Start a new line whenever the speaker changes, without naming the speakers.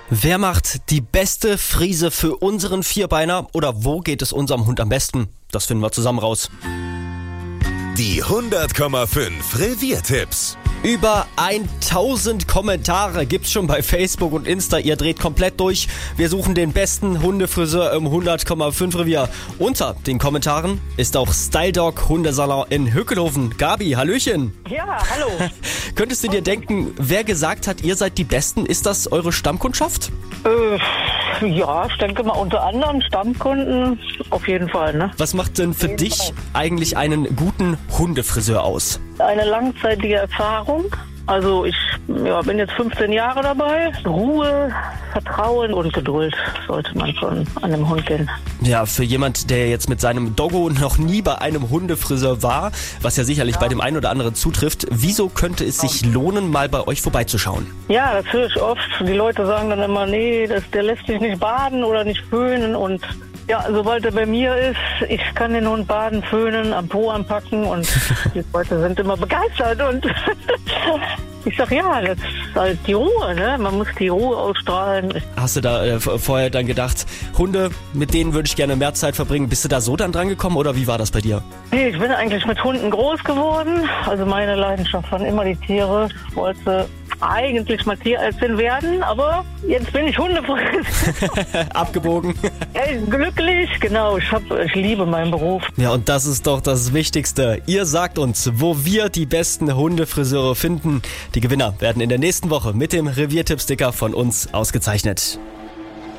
Wer macht die beste Frise für unseren Vierbeiner oder wo geht es unserem Hund am besten? Das finden wir zusammen raus.
Die 100,5 Reviertipps.
Über 1000 Kommentare gibt's schon bei Facebook und Insta. Ihr dreht komplett durch. Wir suchen den besten Hundefriseur im 100,5 Revier. Unter den Kommentaren ist auch Style Dog Hundesalon in Hückelhofen. Gabi, hallöchen.
Ja, hallo.
Könntest du dir denken, wer gesagt hat, ihr seid die Besten? Ist das eure Stammkundschaft?
Ja, ich denke mal unter anderem Stammkunden auf jeden Fall. Ne?
Was macht denn für dich eigentlich einen guten Hundefriseur aus?
Eine langzeitige Erfahrung. Also ich bin jetzt 15 Jahre dabei. Ruhe, Vertrauen und Geduld sollte man schon an einem Hund gehen.
Ja, für jemand, der jetzt mit seinem Doggo noch nie bei einem Hundefriseur war, was ja sicherlich bei dem einen oder anderen zutrifft, wieso könnte es sich lohnen, mal bei euch vorbeizuschauen?
Ja, das höre ich oft. Die Leute sagen dann immer, nee, der lässt sich nicht baden oder nicht föhnen und ja, sobald er bei mir ist, ich kann den Hund baden, föhnen, am Po anpacken und die Leute sind immer begeistert und ich sag, ja, das ist halt die Ruhe, ne? Man muss die Ruhe ausstrahlen.
Hast du da vorher dann gedacht, Hunde, mit denen würde ich gerne mehr Zeit verbringen? Bist du da so dann dran gekommen oder wie war das bei dir?
Nee, ich bin eigentlich mit Hunden groß geworden. Also meine Leidenschaft waren immer die Tiere. Ich wollte eigentlich mal Tierärztin werden, aber jetzt bin ich Hundefriseur.
Abgebogen.
Ja, glücklich, genau. Ich liebe meinen Beruf.
Ja, und das ist doch das Wichtigste. Ihr sagt uns, wo wir die besten Hundefriseure finden. Die Gewinner werden in der nächsten Woche mit dem Reviertipp-Sticker von uns ausgezeichnet.